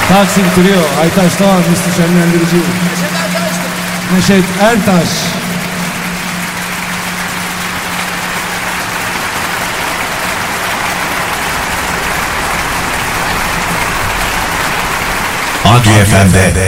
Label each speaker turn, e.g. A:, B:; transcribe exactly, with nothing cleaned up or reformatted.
A: Taksim Trio, Aytaş Doğan, Müslü Şenlendirici, Neşet Ertaş.
B: Agi F M'de